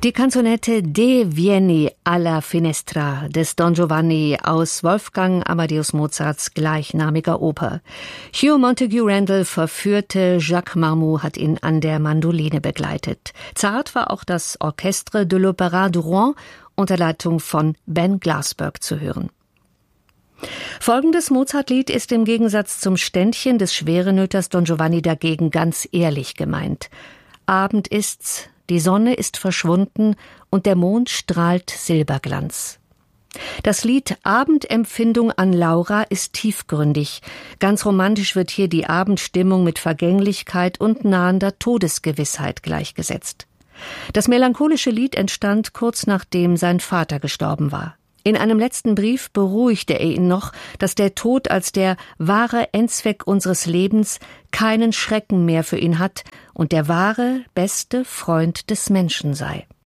Die Canzonette De Vieni alla Finestra des Don Giovanni aus Wolfgang Amadeus Mozarts gleichnamiger Oper. Hugh Montagu Randall verführte, Jacques Marmot hat ihn an der Mandoline begleitet. Zart war auch das Orchestre de l'Opéra de Rouen unter Leitung von Ben Glassberg zu hören. Folgendes Mozartlied ist im Gegensatz zum Ständchen des Schwerenöters Don Giovanni dagegen ganz ehrlich gemeint. Abend ist's, die Sonne ist verschwunden und der Mond strahlt Silberglanz. Das Lied Abendempfindung an Laura ist tiefgründig. Ganz romantisch wird hier die Abendstimmung mit Vergänglichkeit und nahender Todesgewissheit gleichgesetzt. Das melancholische Lied entstand kurz nachdem sein Vater gestorben war. In einem letzten Brief beruhigte er ihn noch, dass der Tod als der wahre Endzweck unseres Lebens keinen Schrecken mehr für ihn hat und der wahre, beste Freund des Menschen sei.